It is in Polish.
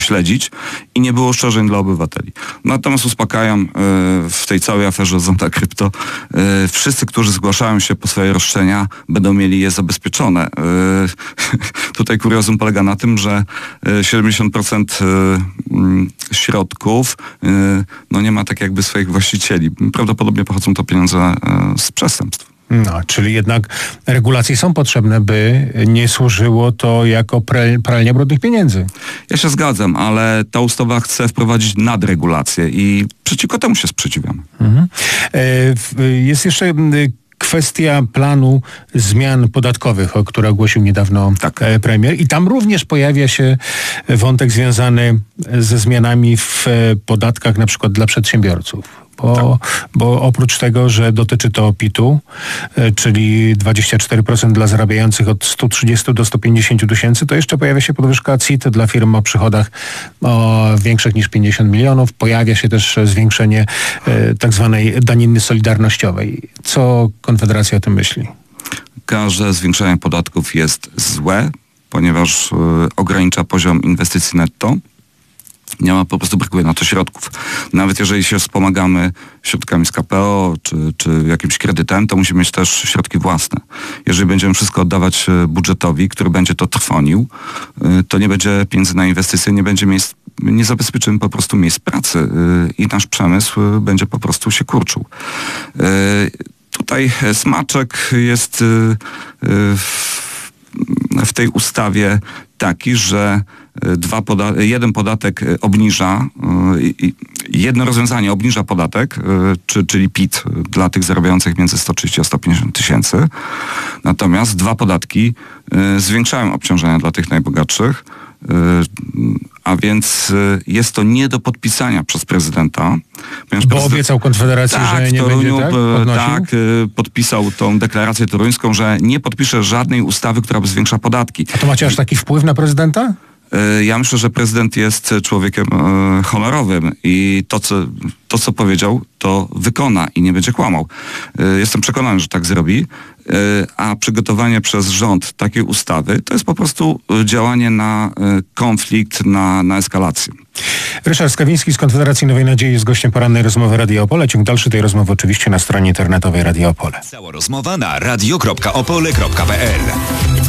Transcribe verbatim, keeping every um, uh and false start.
śledzić i nie było uszczerzeń dla obywateli. Natomiast uspokajam, w tej całej aferze Zonda Krypto wszyscy, którzy zgłaszają się po swoje roszczenia, będą mieli je zabezpieczone. Tutaj kuriozum polega na tym, że siedemdziesiąt procent środków no nie ma tak jakby swoich właścicieli. Prawdopodobnie pochodzą to pieniądze z przestępstw. No, czyli jednak regulacje są potrzebne, by nie służyło to jako pralnia brudnych pieniędzy. Ja się zgadzam, ale ta ustawa chce wprowadzić nadregulację i przeciwko temu się sprzeciwiamy. Mhm. Jest jeszcze kwestia planu zmian podatkowych, o które ogłosił niedawno tak. premier. I tam również pojawia się wątek związany ze zmianami w podatkach na przykład dla przedsiębiorców. Bo, tak. bo oprócz tego, że dotyczy to P I T-u, czyli dwadzieścia cztery procent dla zarabiających od stu trzydziestu do stu pięćdziesięciu tysięcy, to jeszcze pojawia się podwyżka C I T dla firm o przychodach o większych niż pięćdziesiąt milionów. Pojawia się też zwiększenie e, tak zwanej daniny solidarnościowej. Co Konfederacja o tym myśli? Każde zwiększenie podatków jest złe, ponieważ y, ogranicza poziom inwestycji netto. Nie ma, po prostu brakuje na to środków. Nawet jeżeli się wspomagamy środkami z K P O czy, czy jakimś kredytem, to musimy mieć też środki własne. Jeżeli będziemy wszystko oddawać budżetowi, który będzie to trwonił, to nie będzie pieniędzy na inwestycje, nie będzie miejsc, nie zabezpieczymy po prostu miejsc pracy i nasz przemysł będzie po prostu się kurczył. Tutaj smaczek jest w tej ustawie taki, że dwa poda- jeden podatek obniża, jedno rozwiązanie obniża podatek, czy, czyli P I T dla tych zarabiających między sto trzydzieści a sto pięćdziesiąt tysięcy. Natomiast dwa podatki zwiększają obciążenia dla tych najbogatszych, a więc jest to nie do podpisania przez prezydenta. Bo prezydent... obiecał Konfederacji, tak, że nie Toruniu, będzie tak? Tak, podpisał tą deklarację toruńską, że nie podpisze żadnej ustawy, która by zwiększa podatki. A to macie aż taki wpływ na prezydenta? Ja myślę, że prezydent jest człowiekiem e, honorowym i to co, to, co powiedział, to wykona i nie będzie kłamał. E, jestem przekonany, że tak zrobi, e, a przygotowanie przez rząd takiej ustawy to jest po prostu działanie na e, konflikt, na, na eskalację. Ryszard Skawiński z Konfederacji Nowej Nadziei jest gościem porannej rozmowy Radio Opole. Ciąg dalszy tej rozmowy oczywiście na stronie internetowej Radio Opole. Cała rozmowa na radio kropka opole kropka p l.